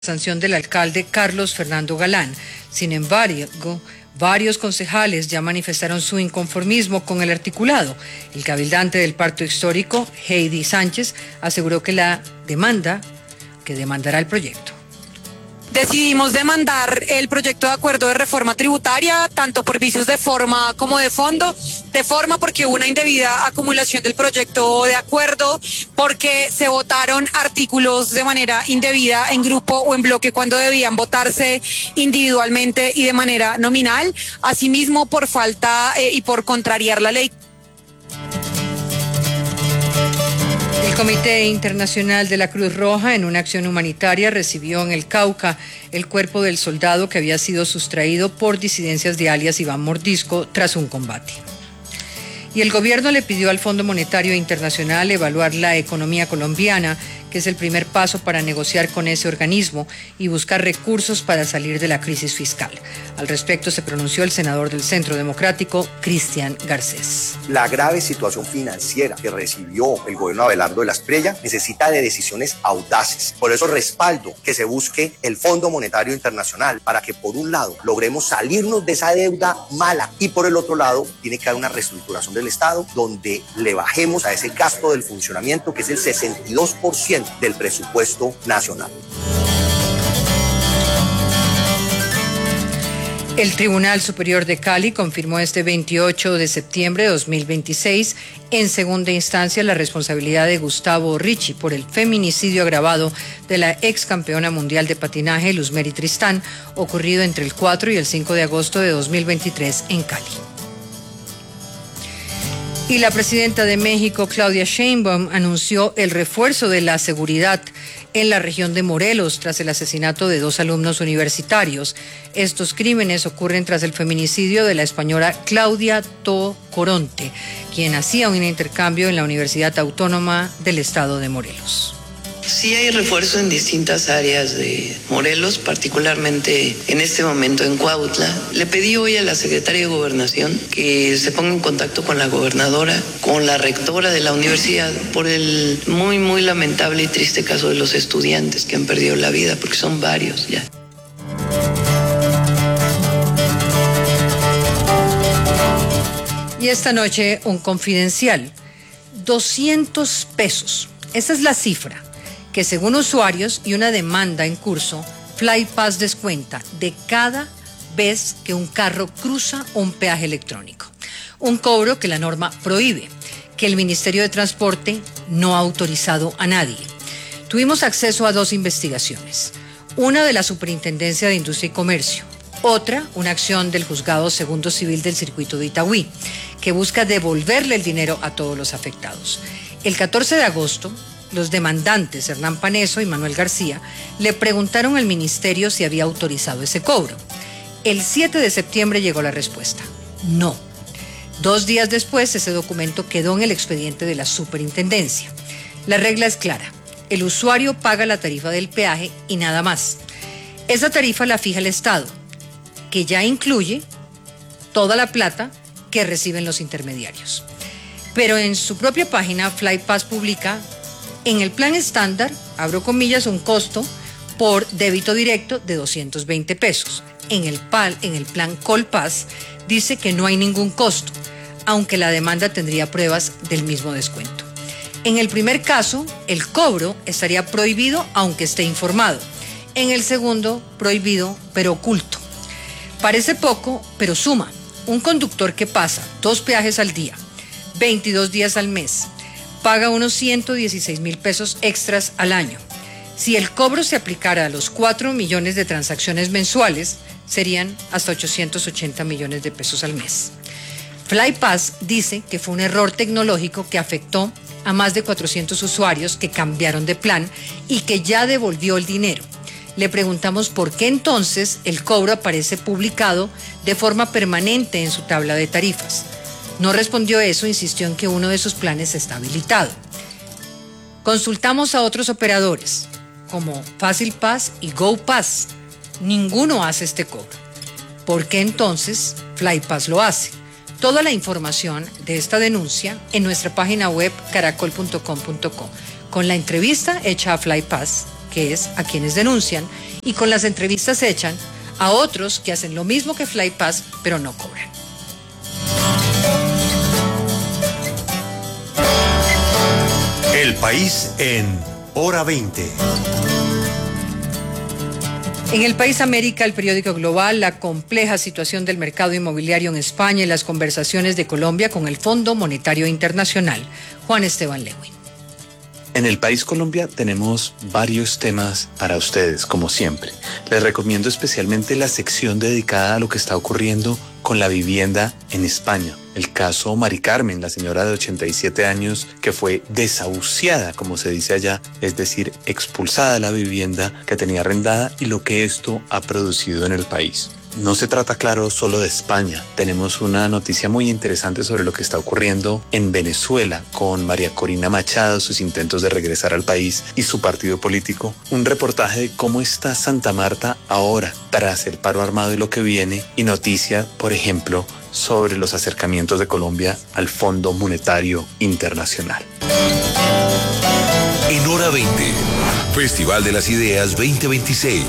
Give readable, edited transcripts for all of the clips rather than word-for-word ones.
Sanción del alcalde Carlos Fernando Galán. Sin embargo, varios concejales ya manifestaron su inconformismo con el articulado. El cabildante del Pacto Histórico, Heidi Sánchez, aseguró que demandará el proyecto. Decidimos demandar el proyecto de acuerdo de reforma tributaria, tanto por vicios de forma como de fondo. De forma porque hubo una indebida acumulación del proyecto de acuerdo, porque se votaron artículos de manera indebida en grupo o en bloque cuando debían votarse individualmente y de manera nominal. Asimismo, por falta y por contrariar la ley. El Comité Internacional de la Cruz Roja, en una acción humanitaria, recibió en el Cauca el cuerpo del soldado que había sido sustraído por disidencias de alias Iván Mordisco tras un combate. Y el gobierno le pidió al Fondo Monetario Internacional evaluar la economía colombiana, que es el primer paso para negociar con ese organismo y buscar recursos para salir de la crisis fiscal. Al respecto se pronunció el senador del Centro Democrático, Cristian Garcés. La grave situación financiera que recibió el gobierno de Abelardo de la Espriella necesita de decisiones audaces. Por eso respaldo que se busque el Fondo Monetario Internacional para que, por un lado, logremos salirnos de esa deuda mala y, por el otro lado, tiene que haber una reestructuración del Estado donde le bajemos a ese gasto del funcionamiento, que es el 62% del presupuesto nacional. El Tribunal Superior de Cali confirmó este 28 de septiembre de 2026 en segunda instancia la responsabilidad de Gustavo Ricci por el feminicidio agravado de la ex campeona mundial de patinaje Luzmeri Tristán, ocurrido entre el 4 y el 5 de agosto de 2023 en Cali. Y la presidenta de México, Claudia Sheinbaum, anunció el refuerzo de la seguridad en la región de Morelos tras el asesinato de 2 alumnos universitarios. Estos crímenes ocurren tras el feminicidio de la española Claudia To Coronte, quien hacía un intercambio en la Universidad Autónoma del Estado de Morelos. Sí hay refuerzo en distintas áreas de Morelos, particularmente en este momento en Cuautla. Le pedí hoy a la secretaria de Gobernación que se ponga en contacto con la gobernadora, con la rectora de la universidad, por el muy lamentable y triste caso de los estudiantes que han perdido la vida, porque son varios ya. Y esta noche un confidencial, 200 pesos. Esa es la cifra que, según usuarios y una demanda en curso, Flypass descuenta de cada vez que un carro cruza un peaje electrónico. Un cobro que la norma prohíbe, que el Ministerio de Transporte no ha autorizado a nadie. Tuvimos acceso a 2 investigaciones, una de la Superintendencia de Industria y Comercio, otra, una acción del Juzgado Segundo Civil del Circuito de Itagüí, que busca devolverle el dinero a todos los afectados. El 14 de agosto, los demandantes Hernán Paneso y Manuel García le preguntaron al ministerio si había autorizado ese cobro. El 7 de septiembre llegó la respuesta: no. 2 días después, ese documento quedó en el expediente de la superintendencia. La regla es clara: el usuario paga la tarifa del peaje y nada más. Esa tarifa la fija el Estado, que ya incluye toda la plata que reciben los intermediarios. Pero en su propia página, Flypass publica: en el plan estándar, abro comillas, un costo por débito directo de 220 pesos. En el plan Colpass dice que no hay ningún costo, aunque la demanda tendría pruebas del mismo descuento. En el primer caso, el cobro estaría prohibido aunque esté informado. En el segundo, prohibido pero oculto. Parece poco, pero suma. Un conductor que pasa 2 peajes al día, 22 días al mes, paga unos 116,000 pesos extras al año. Si el cobro se aplicara a los 4 millones de transacciones mensuales, serían hasta 880 millones de pesos al mes. Flypass dice que fue un error tecnológico que afectó a más de 400 usuarios que cambiaron de plan y que ya devolvió el dinero. Le preguntamos por qué entonces el cobro aparece publicado de forma permanente en su tabla de tarifas. No respondió eso, insistió en que uno de sus planes está habilitado. Consultamos a otros operadores, como FácilPass y GoPass. Ninguno hace este cobro. ¿Por qué entonces Flypass lo hace? Toda la información de esta denuncia en nuestra página web caracol.com.co, con la entrevista hecha a Flypass, que es a quienes denuncian, y con las entrevistas echan a otros que hacen lo mismo que Flypass, pero no cobran. El país en Hora 20. En El País América, el periódico global, la compleja situación del mercado inmobiliario en España y las conversaciones de Colombia con el Fondo Monetario Internacional. Juan Esteban Lewin. En El País Colombia tenemos varios temas para ustedes, como siempre. Les recomiendo especialmente la sección dedicada a lo que está ocurriendo con la vivienda en España. El caso Mari Carmen, la señora de 87 años que fue desahuciada, como se dice allá, es decir, expulsada de la vivienda que tenía arrendada y lo que esto ha producido en el país. No se trata, claro, solo de España. Tenemos una noticia muy interesante sobre lo que está ocurriendo en Venezuela con María Corina Machado, sus intentos de regresar al país y su partido político. Un reportaje de cómo está Santa Marta ahora, tras el paro armado y lo que viene. Y noticia, por ejemplo, sobre los acercamientos de Colombia al Fondo Monetario Internacional. En Hora 20, Festival de las Ideas 2026.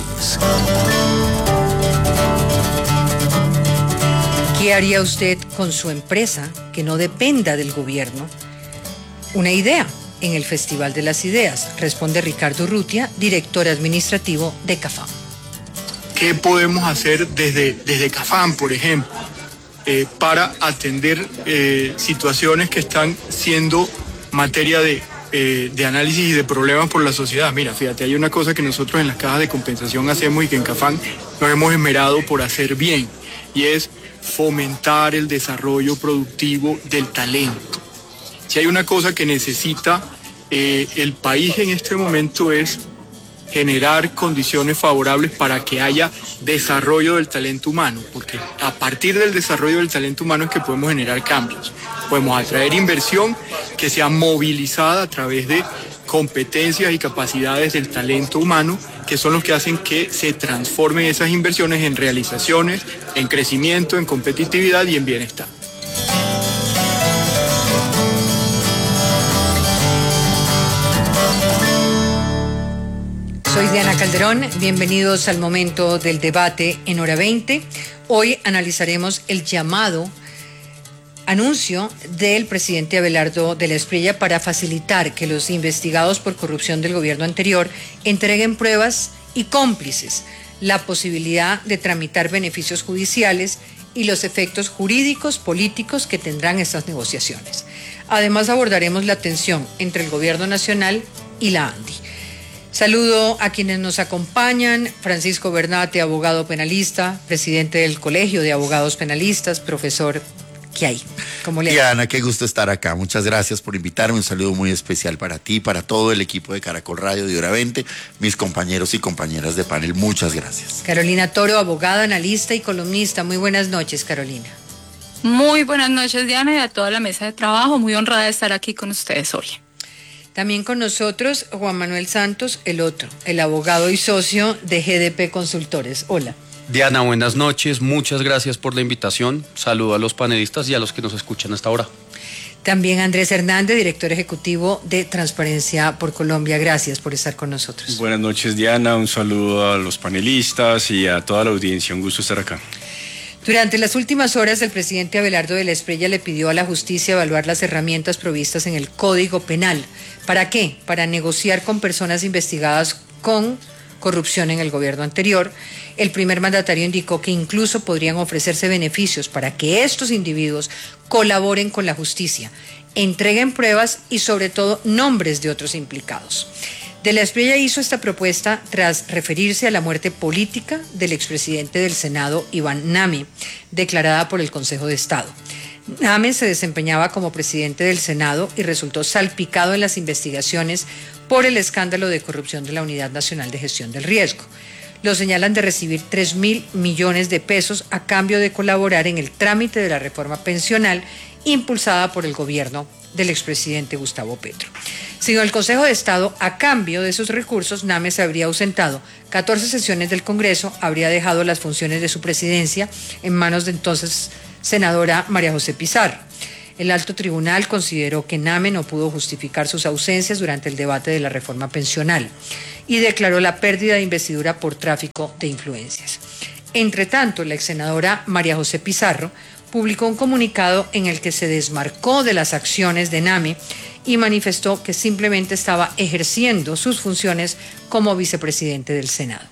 ¿Qué haría usted con su empresa que no dependa del gobierno? Una idea en el Festival de las Ideas, responde Ricardo Urrutia, director administrativo de CAFAM. ¿Qué podemos hacer desde CAFAM, por ejemplo, para atender situaciones que están siendo materia de análisis y de problemas por la sociedad? Mira, fíjate, hay una cosa que nosotros en las cajas de compensación hacemos y que en CAFAM nos hemos esmerado por hacer bien, y es fomentar el desarrollo productivo del talento. Si hay una cosa que necesita el país en este momento es generar condiciones favorables para que haya desarrollo del talento humano, porque a partir del desarrollo del talento humano es que podemos generar cambios. Podemos atraer inversión que sea movilizada a través de competencias y capacidades del talento humano, que son los que hacen que se transformen esas inversiones en realizaciones, en crecimiento, en competitividad y en bienestar. Soy Diana Calderón, bienvenidos al momento del debate en Hora 20. Hoy analizaremos el anuncio del presidente Abelardo de la Espriella para facilitar que los investigados por corrupción del gobierno anterior entreguen pruebas y cómplices, la posibilidad de tramitar beneficios judiciales y los efectos jurídicos, políticos que tendrán estas negociaciones. Además abordaremos la tensión entre el gobierno nacional y la ANDI. Saludo a quienes nos acompañan: Francisco Bernate, abogado penalista, presidente del Colegio de Abogados Penalistas, profesor. ¿Qué hay? ¿Cómo le va? Diana, qué gusto estar acá. Muchas gracias por invitarme. Un saludo muy especial para ti, para todo el equipo de Caracol Radio de Hora 20, mis compañeros y compañeras de panel. Muchas gracias. Carolina Toro, abogada, analista y columnista. Muy buenas noches, Carolina. Muy buenas noches, Diana, y a toda la mesa de trabajo. Muy honrada de estar aquí con ustedes hoy. También con nosotros Juan Manuel Santos, el abogado y socio de GDP Consultores. Hola. Diana, buenas noches, muchas gracias por la invitación. Saludo a los panelistas y a los que nos escuchan hasta ahora. También Andrés Hernández, director ejecutivo de Transparencia por Colombia. Gracias por estar con nosotros. Buenas noches, Diana, un saludo a los panelistas y a toda la audiencia, un gusto estar acá. Durante las últimas horas, el presidente Abelardo de la Espriella le pidió a la justicia evaluar las herramientas provistas en el Código Penal. ¿Para qué? Para negociar con personas investigadas con corrupción en el gobierno anterior. El primer mandatario indicó que incluso podrían ofrecerse beneficios para que estos individuos colaboren con la justicia, entreguen pruebas y sobre todo nombres de otros implicados. De la Espriella hizo esta propuesta tras referirse a la muerte política del expresidente del Senado, Iván Name, declarada por el Consejo de Estado. Name se desempeñaba como presidente del Senado y resultó salpicado en las investigaciones por el escándalo de corrupción de la Unidad Nacional de Gestión del Riesgo. Lo señalan de recibir 3.000 millones de pesos a cambio de colaborar en el trámite de la reforma pensional impulsada por el gobierno del expresidente Gustavo Petro. Según el Consejo de Estado, a cambio de esos recursos, Name se habría ausentado 14 sesiones del Congreso, habría dejado las funciones de su presidencia en manos de entonces senadora María José Pizarro. El alto tribunal consideró que Name no pudo justificar sus ausencias durante el debate de la reforma pensional y declaró la pérdida de investidura por tráfico de influencias. Entre tanto, la exsenadora María José Pizarro publicó un comunicado en el que se desmarcó de las acciones de NAMI y manifestó que simplemente estaba ejerciendo sus funciones como vicepresidente del Senado.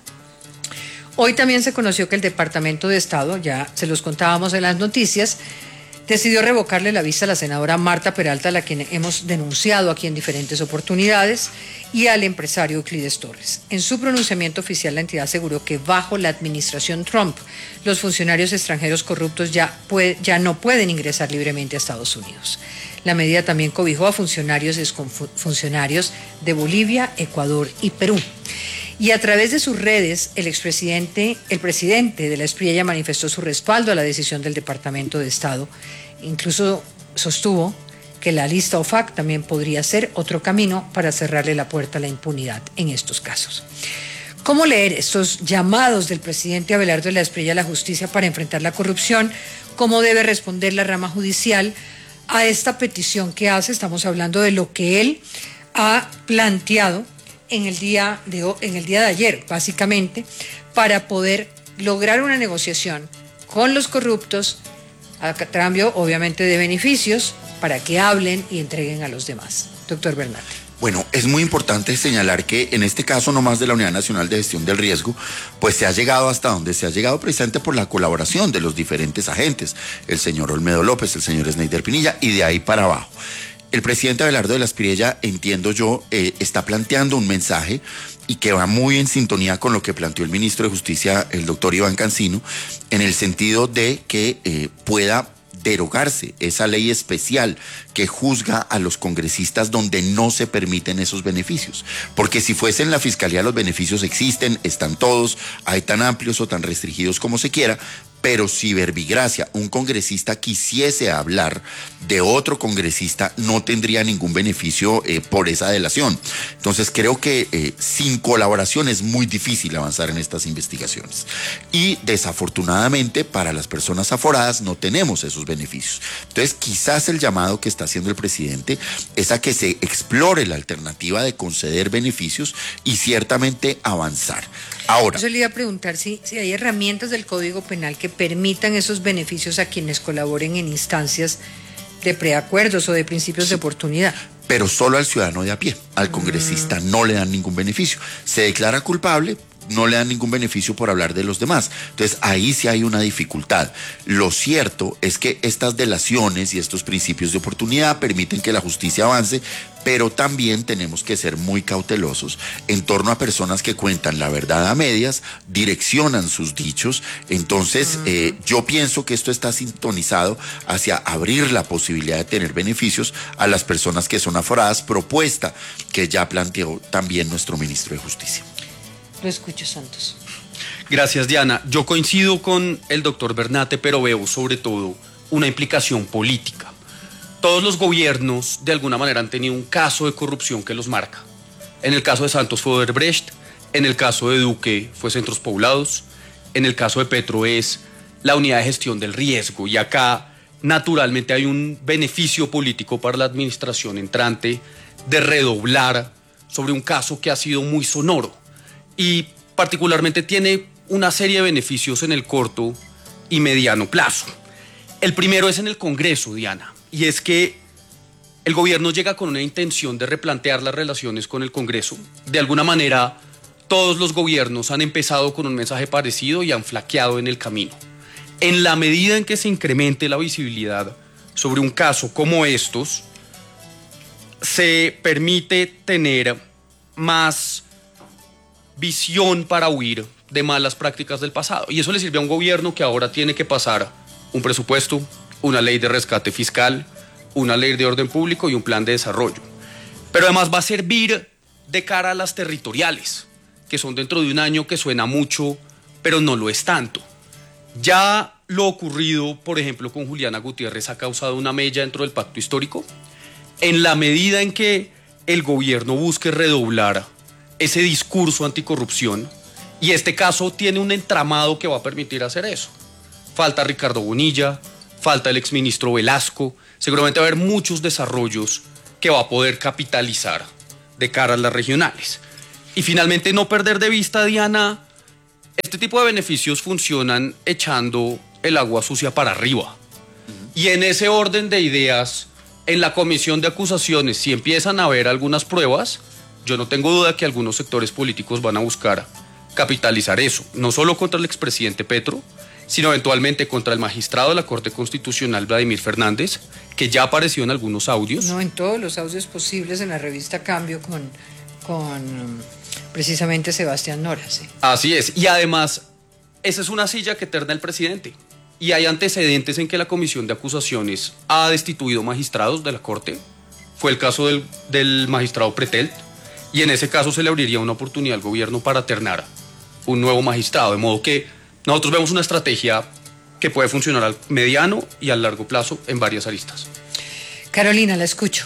Hoy también se conoció que el Departamento de Estado, ya se los contábamos en las noticias, decidió revocarle la visa a la senadora Marta Peralta, a la quien hemos denunciado aquí en diferentes oportunidades, y al empresario Euclides Torres. En su pronunciamiento oficial, la entidad aseguró que bajo la administración Trump, los funcionarios extranjeros corruptos ya no pueden ingresar libremente a Estados Unidos. La medida también cobijó a funcionarios y exfuncionarios de Bolivia, Ecuador y Perú. Y a través de sus redes, el presidente de la Espriella manifestó su respaldo a la decisión del Departamento de Estado. Incluso sostuvo que la lista OFAC también podría ser otro camino para cerrarle la puerta a la impunidad en estos casos. ¿Cómo leer estos llamados del presidente Abelardo de la Espriella a la justicia para enfrentar la corrupción? ¿Cómo debe responder la rama judicial a esta petición que hace? Estamos hablando de lo que él ha planteado en el día de ayer, básicamente, para poder lograr una negociación con los corruptos, a cambio, obviamente, de beneficios, para que hablen y entreguen a los demás. Doctor Bernat. Bueno, es muy importante señalar que en este caso, no más de la Unidad Nacional de Gestión del Riesgo, pues se ha llegado hasta donde se ha llegado precisamente por la colaboración de los diferentes agentes, el señor Olmedo López, el señor Sneider Pinilla, y de ahí para abajo. El presidente Abelardo de la Espriella, entiendo yo, está planteando un mensaje y que va muy en sintonía con lo que planteó el ministro de Justicia, el doctor Iván Cancino, en el sentido de que pueda derogarse esa ley especial que juzga a los congresistas donde no se permiten esos beneficios. Porque si fuese en la Fiscalía los beneficios existen, están todos, hay tan amplios o tan restringidos como se quiera, pero si verbigracia, un congresista quisiese hablar de otro congresista, no tendría ningún beneficio por esa delación. Entonces creo que sin colaboración es muy difícil avanzar en estas investigaciones. Y desafortunadamente para las personas aforadas no tenemos esos beneficios. Entonces quizás el llamado que está haciendo el presidente es a que se explore la alternativa de conceder beneficios y ciertamente avanzar. Ahora, yo le iba a preguntar si hay herramientas del Código Penal que permitan esos beneficios a quienes colaboren en instancias de preacuerdos o de principios de oportunidad. Pero solo al ciudadano de a pie, al congresista no le dan ningún beneficio. Se declara culpable, no le dan ningún beneficio por hablar de los demás. Entonces ahí sí hay una dificultad. Lo cierto es que estas delaciones y estos principios de oportunidad permiten que la justicia avance, pero también tenemos que ser muy cautelosos en torno a personas que cuentan la verdad a medias, direccionan sus dichos. Entonces yo pienso que esto está sintonizado hacia abrir la posibilidad de tener beneficios a las personas que son aforadas, propuesta que ya planteó también nuestro ministro de Justicia. Lo escucho, Santos. Gracias, Diana. Yo coincido con el doctor Bernate, pero veo sobre todo una implicación política. Todos los gobiernos de alguna manera han tenido un caso de corrupción que los marca. En el caso de Santos fue Odebrecht, en el caso de Duque fue Centros Poblados, en el caso de Petro es la unidad de gestión del riesgo, y acá naturalmente hay un beneficio político para la administración entrante de redoblar sobre un caso que ha sido muy sonoro y particularmente tiene una serie de beneficios en el corto y mediano plazo. El primero es en el Congreso, Diana, y es que el gobierno llega con una intención de replantear las relaciones con el Congreso. De alguna manera, todos los gobiernos han empezado con un mensaje parecido y han flaqueado en el camino. En la medida en que se incremente la visibilidad sobre un caso como estos, se permite tener más visión para huir de malas prácticas del pasado. Y eso le sirve a un gobierno que ahora tiene que pasar un presupuesto, una ley de rescate fiscal, una ley de orden público y un plan de desarrollo. Pero además va a servir de cara a las territoriales, que son dentro de un año, que suena mucho, pero no lo es tanto. Ya lo ocurrido, por ejemplo, con Juliana Gutiérrez ha causado una mella dentro del pacto histórico. En la medida en que el gobierno busque redoblar ese discurso anticorrupción, y este caso tiene un entramado que va a permitir hacer eso. Falta Ricardo Bonilla, falta el exministro Velasco, seguramente va a haber muchos desarrollos que va a poder capitalizar de cara a las regionales. Y finalmente no perder de vista, Diana, este tipo de beneficios funcionan echando el agua sucia para arriba. Y en ese orden de ideas, en la comisión de acusaciones, si empiezan a haber algunas pruebas, yo no tengo duda que algunos sectores políticos van a buscar capitalizar eso, no solo contra el expresidente Petro, sino eventualmente contra el magistrado de la Corte Constitucional, Vladimir Fernández, que ya apareció en algunos audios. No, en todos los audios posibles en la revista Cambio con precisamente Sebastián Nora. Sí. Así es, y además, esa es una silla que terna el presidente. Y hay antecedentes en que la comisión de acusaciones ha destituido magistrados de la Corte. Fue el caso del magistrado Pretel, y en ese caso se le abriría una oportunidad al gobierno para ternar un nuevo magistrado, de modo que nosotros vemos una estrategia que puede funcionar al mediano y al largo plazo en varias aristas. Carolina, la escucho.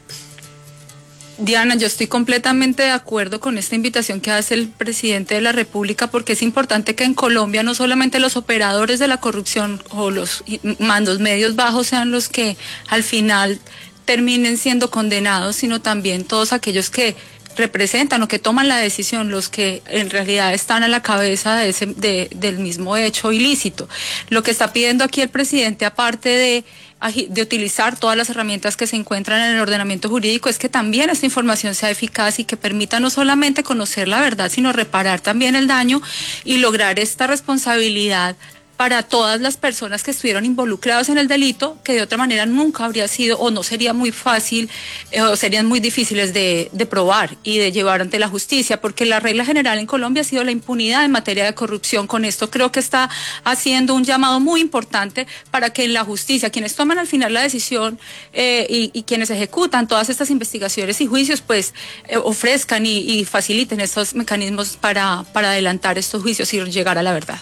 Diana, yo estoy completamente de acuerdo con esta invitación que hace el presidente de la República, porque es importante que en Colombia no solamente los operadores de la corrupción o los mandos medios bajos sean los que al final terminen siendo condenados, sino también todos aquellos que representan o que toman la decisión, los que en realidad están a la cabeza del mismo hecho ilícito. Lo que está pidiendo aquí el presidente, aparte de utilizar todas las herramientas que se encuentran en el ordenamiento jurídico, es que también esta información sea eficaz y que permita no solamente conocer la verdad, sino reparar también el daño y lograr esta responsabilidad para todas las personas que estuvieron involucradas en el delito, que de otra manera nunca habría sido o no sería muy fácil o serían muy difíciles de probar y de llevar ante la justicia, porque la regla general en Colombia ha sido la impunidad en materia de corrupción. Con esto creo que está haciendo un llamado muy importante para que en la justicia, quienes toman al final la decisión y quienes ejecutan todas estas investigaciones y juicios, pues ofrezcan y faciliten estos mecanismos para adelantar estos juicios y llegar a la verdad.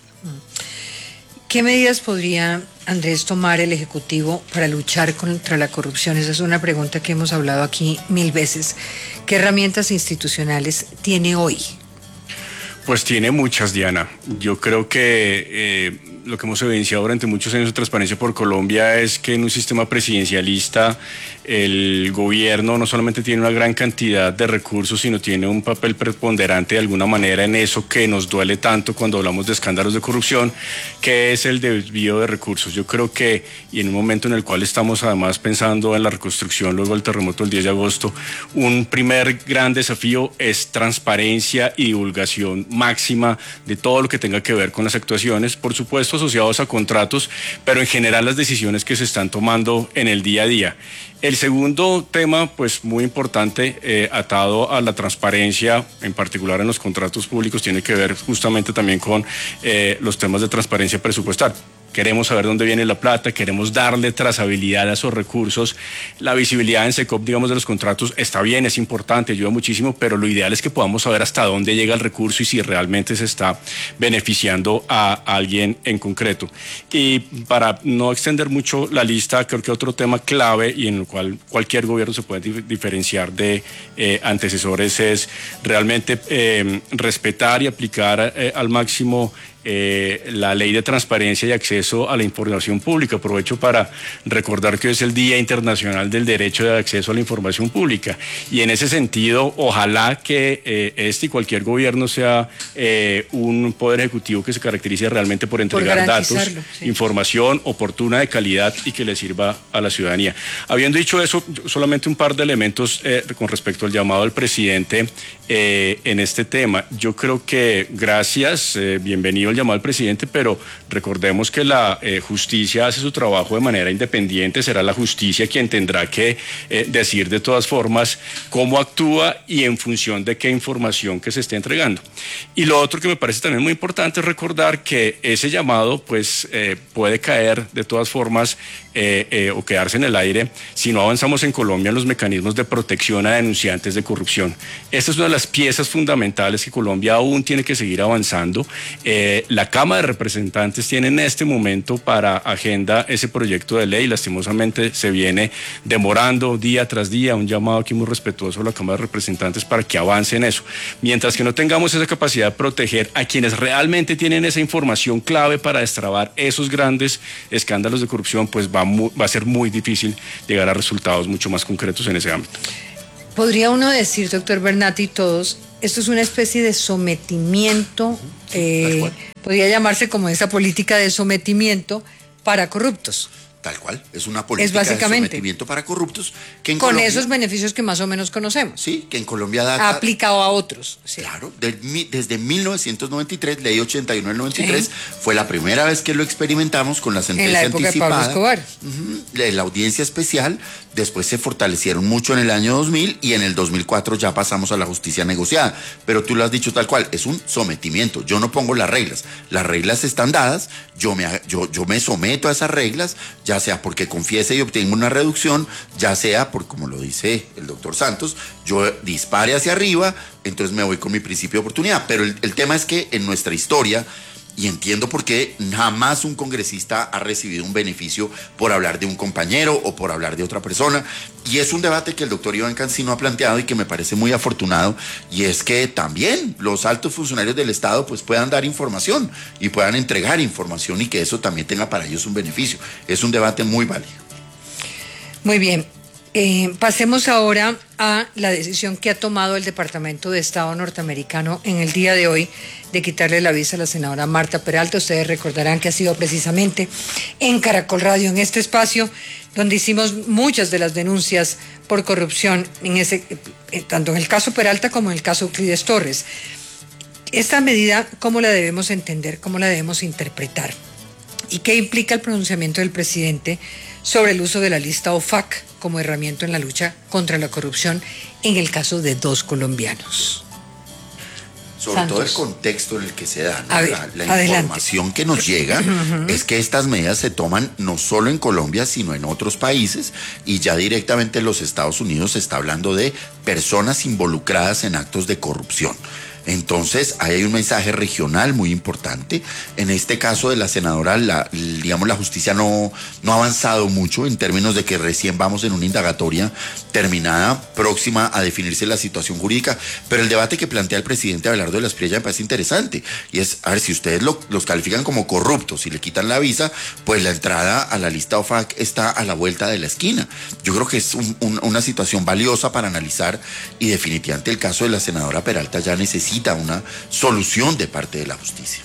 ¿Qué medidas podría, Andrés, tomar el Ejecutivo para luchar contra la corrupción? Esa es una pregunta que hemos hablado aquí 1000 veces. ¿Qué herramientas institucionales tiene hoy? Pues tiene muchas, Diana. Yo creo que lo que hemos evidenciado durante muchos años de Transparencia por Colombia es que en un sistema presidencialista el gobierno no solamente tiene una gran cantidad de recursos, sino tiene un papel preponderante de alguna manera en eso que nos duele tanto cuando hablamos de escándalos de corrupción, que es el desvío de recursos. Yo creo que, y en un momento en el cual estamos además pensando en la reconstrucción luego del terremoto del 10 de agosto, un primer gran desafío es transparencia y divulgación máxima de todo lo que tenga que ver con las actuaciones, por supuesto asociados a contratos, pero en general las decisiones que se están tomando en el día a día. El segundo tema, pues muy importante, atado a la transparencia, en particular en los contratos públicos, tiene que ver justamente también con los temas de transparencia presupuestal. Queremos saber dónde viene la plata, queremos darle trazabilidad a esos recursos. La visibilidad en SECOP, digamos, de los contratos está bien, es importante, ayuda muchísimo, pero lo ideal es que podamos saber hasta dónde llega el recurso y si realmente se está beneficiando a alguien en concreto. Y para no extender mucho la lista, creo que otro tema clave y en el cual cualquier gobierno se puede diferenciar de antecesores es realmente respetar y aplicar al máximo la ley de transparencia y acceso a la información pública. Aprovecho para recordar que hoy es el Día Internacional del Derecho de Acceso a la Información Pública y en ese sentido ojalá que este y cualquier gobierno sea un poder ejecutivo que se caracterice realmente por entregar datos, sí, información oportuna de calidad y que le sirva a la ciudadanía. Habiendo dicho eso, solamente un par de elementos con respecto al llamado del presidente en este tema. Yo creo que gracias, bienvenido el llamado al presidente, pero recordemos que la justicia hace su trabajo de manera independiente, será la justicia quien tendrá que decir de todas formas cómo actúa y en función de qué información que se esté entregando. Y lo otro que me parece también muy importante es recordar que ese llamado pues puede caer de todas formas o quedarse en el aire si no avanzamos en Colombia en los mecanismos de protección a denunciantes de corrupción. Esta es una de las piezas fundamentales que Colombia aún tiene que seguir avanzando. La Cámara de Representantes tiene en este momento para agenda ese proyecto de ley, lastimosamente se viene demorando día tras día, un llamado aquí muy respetuoso a la Cámara de Representantes para que avance en eso. Mientras que no tengamos esa capacidad de proteger a quienes realmente tienen esa información clave para destrabar esos grandes escándalos de corrupción, pues va a ser muy difícil llegar a resultados mucho más concretos en ese ámbito. Podría uno decir, doctor Bernat y todos, esto es una especie de sometimiento, podría llamarse como esa política de sometimiento para corruptos. Tal cual, es una política de sometimiento para corruptos que en con Colombia, esos beneficios que más o menos conocemos. Sí, que en Colombia data, ha aplicado a otros. Sí. Claro, desde 1993, ley 81 del 93, fue la primera vez que lo experimentamos con la sentencia anticipada. En la época de Pablo Escobar. La audiencia especial, después se fortalecieron mucho en el año 2000 y en el 2004 ya pasamos a la justicia negociada. Pero tú lo has dicho tal cual, es un sometimiento. Yo no pongo las reglas están dadas, yo me someto a esas reglas, ya sea porque confiese y obtenga una reducción, ya sea por, como lo dice el doctor Santos, yo dispare hacia arriba, entonces me voy con mi principio de oportunidad. Pero el tema es que en nuestra historia, y entiendo por qué jamás un congresista ha recibido un beneficio por hablar de un compañero o por hablar de otra persona, y es un debate que el doctor Iván Cancino ha planteado y que me parece muy afortunado, y es que también los altos funcionarios del Estado pues puedan dar información y puedan entregar información y que eso también tenga para ellos un beneficio. Es un debate muy válido. Muy bien. Pasemos ahora a la decisión que ha tomado el Departamento de Estado norteamericano en el día de hoy de quitarle la visa a la senadora Marta Peralta. Ustedes recordarán que ha sido precisamente en Caracol Radio, en este espacio, donde hicimos muchas de las denuncias por corrupción, tanto en el caso Peralta como en el caso Euclides Torres. Esta medida, ¿cómo la debemos entender? ¿Cómo la debemos interpretar? ¿Y qué implica el pronunciamiento del presidente sobre el uso de la lista OFAC como herramienta en la lucha contra la corrupción en el caso de 2 colombianos? Sobre Santos. todo el contexto en el que se da, ¿no? La adelante. Información que nos llega es que estas medidas se toman no solo en Colombia, sino en otros países, y ya directamente los Estados Unidos se está hablando de personas involucradas en actos de corrupción. Entonces, ahí hay un mensaje regional muy importante. En este caso de la senadora, la justicia no ha avanzado mucho en términos de que recién vamos en una indagatoria terminada, próxima a definirse la situación jurídica. Pero el debate que plantea el presidente Abelardo de la Espriella me parece interesante. Y es, a ver, si ustedes los califican como corruptos y le quitan la visa, pues la entrada a la lista OFAC está a la vuelta de la esquina. Yo creo que es una situación valiosa para analizar, y definitivamente el caso de la senadora Peralta ya necesita una solución de parte de la justicia.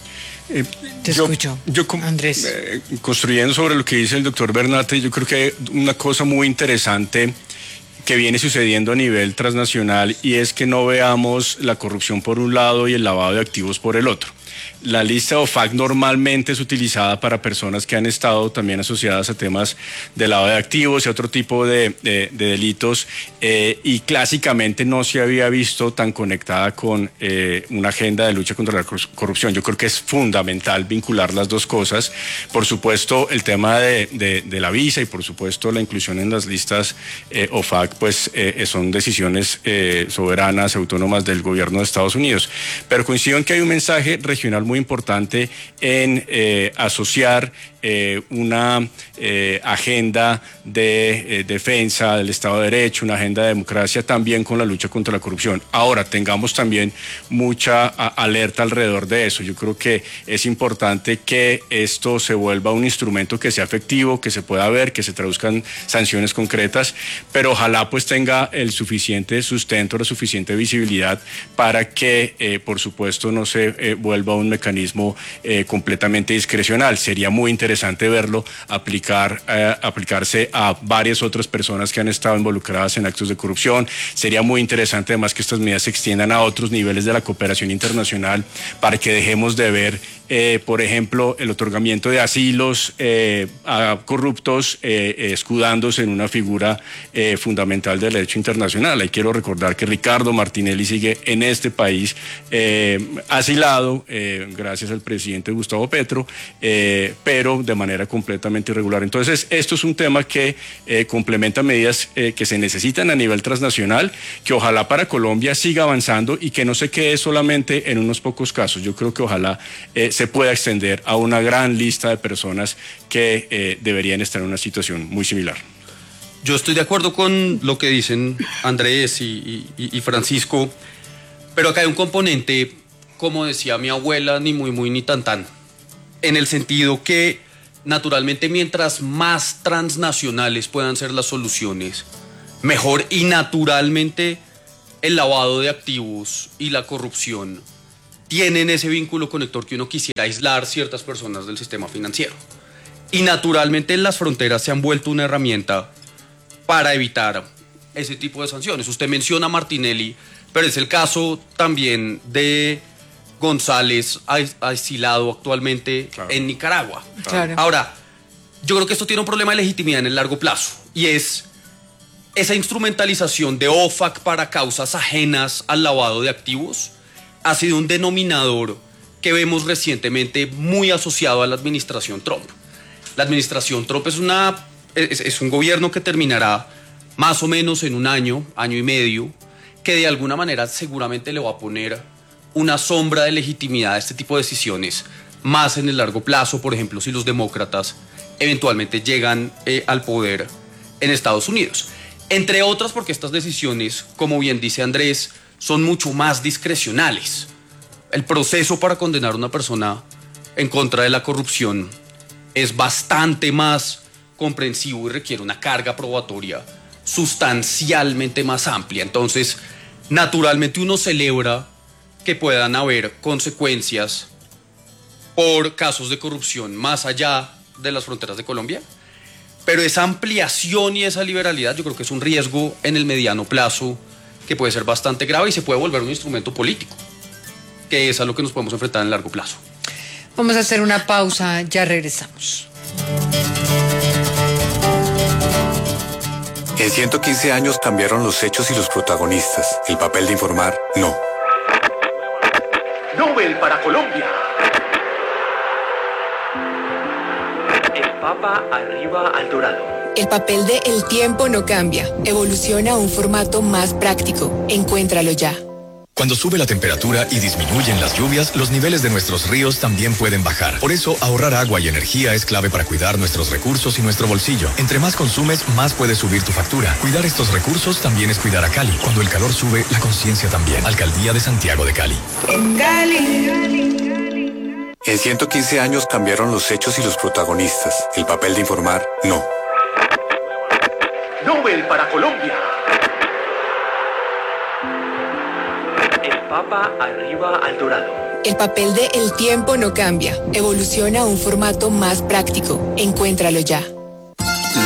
Te escucho, Andrés. Construyendo sobre lo que dice el doctor Bernat, yo creo que hay una cosa muy interesante que viene sucediendo a nivel transnacional, y es que no veamos la corrupción por un lado y el lavado de activos por el otro. La lista OFAC normalmente es utilizada para personas que han estado también asociadas a temas de lavado de activos y otro tipo de delitos, y clásicamente no se había visto tan conectada con una agenda de lucha contra la corrupción. Yo creo que es fundamental vincular las dos cosas. Por supuesto, el tema de la visa y por supuesto la inclusión en las listas OFAC, pues son decisiones soberanas, autónomas del gobierno de Estados Unidos. Pero coincido en que hay un mensaje regional muy importante en asociar una agenda de defensa del Estado de Derecho, una agenda de democracia también con la lucha contra la corrupción. Ahora, tengamos también mucha alerta alrededor de eso. Yo creo que es importante que esto se vuelva un instrumento que sea efectivo, que se pueda ver, que se traduzcan sanciones concretas, pero ojalá pues tenga el suficiente sustento, la suficiente visibilidad para que, por supuesto, no se vuelva un mecanismo completamente discrecional. Sería muy interesante verlo aplicarse a varias otras personas que han estado involucradas en actos de corrupción. Sería muy interesante además que estas medidas se extiendan a otros niveles de la cooperación internacional para que dejemos de ver, por ejemplo, el otorgamiento de asilos a corruptos escudándose en una figura fundamental del derecho internacional. Ahí quiero recordar que Ricardo Martinelli sigue en este país asilado gracias al presidente Gustavo Petro, pero de manera completamente irregular. Entonces, esto es un tema que complementa medidas que se necesitan a nivel transnacional, que ojalá para Colombia siga avanzando y que no se quede solamente en unos pocos casos. Yo creo que ojalá se pueda extender a una gran lista de personas que deberían estar en una situación muy similar. Yo estoy de acuerdo con lo que dicen Andrés y Francisco, pero acá hay un componente, como decía mi abuela, ni muy muy ni tan tan, en el sentido que naturalmente mientras más transnacionales puedan ser las soluciones, mejor. Y naturalmente el lavado de activos y la corrupción tienen ese vínculo conector que uno quisiera aislar ciertas personas del sistema financiero. Y naturalmente las fronteras se han vuelto una herramienta para evitar ese tipo de sanciones. Usted menciona a Martinelli, pero es el caso también de González, asilado actualmente en Nicaragua. Claro. Ahora, yo creo que esto tiene un problema de legitimidad en el largo plazo, y es esa instrumentalización de OFAC para causas ajenas al lavado de activos ha sido un denominador que vemos recientemente muy asociado a la administración Trump. La administración Trump es un gobierno que terminará más o menos en un año y medio, que de alguna manera seguramente le va a poner una sombra de legitimidad a este tipo de decisiones más en el largo plazo. Por ejemplo, si los demócratas eventualmente llegan al poder en Estados Unidos. Entre otras porque estas decisiones, como bien dice Andrés, son mucho más discrecionales. El proceso para condenar a una persona en contra de la corrupción es bastante más comprensivo y requiere una carga probatoria sustancialmente más amplia. Entonces, naturalmente uno celebra que puedan haber consecuencias por casos de corrupción más allá de las fronteras de Colombia, pero esa ampliación y esa liberalidad yo creo que es un riesgo en el mediano plazo que puede ser bastante grave y se puede volver un instrumento político, que es a lo que nos podemos enfrentar en el largo plazo. Vamos a hacer una pausa, ya regresamos. En 115 años cambiaron los hechos y los protagonistas. El papel de informar, no. Nobel para Colombia. El Papa arriba al dorado. El papel de El tiempo no cambia. Evoluciona a un formato más práctico. Encuéntralo ya. Cuando sube la temperatura y disminuyen las lluvias, los niveles de nuestros ríos también pueden bajar. Por eso, ahorrar agua y energía es clave para cuidar nuestros recursos y nuestro bolsillo. Entre más consumes, más puede subir tu factura. Cuidar estos recursos también es cuidar a Cali. Cuando el calor sube, la conciencia también. Alcaldía de Santiago de Cali. En 115 años cambiaron los hechos y los protagonistas. El papel de informar, no. Nobel para Colombia. El Papa arriba al dorado. El papel de El tiempo no cambia. Evoluciona a un formato más práctico. Encuéntralo ya.